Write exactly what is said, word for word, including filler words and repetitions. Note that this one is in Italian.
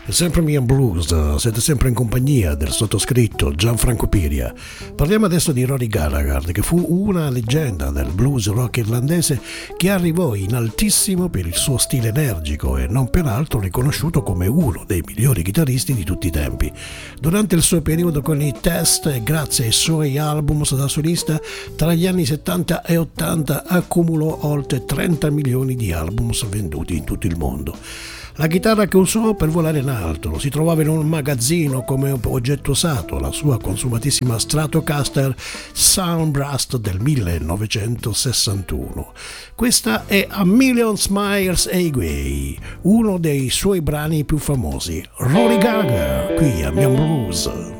È sempre Mian Blues, siete sempre in compagnia del sottoscritto Gianfranco Piria. Parliamo adesso di Rory Gallagher, che fu una leggenda del blues rock irlandese che arrivò in altissimo per il suo stile energico e non peraltro riconosciuto come uno dei migliori chitarristi di tutti i tempi. Durante il suo periodo con i Test e grazie ai suoi album da solista, tra gli anni settanta e ottanta accumulò oltre trenta milioni di album venduti in tutto il mondo. La chitarra che usò per volare in alto si trovava in un magazzino come oggetto usato, la sua consumatissima Stratocaster Soundblast del millenovecentosessantuno. Questa è A Million Miles Away, uno dei suoi brani più famosi. Rory Gallagher, qui a Mian Blues.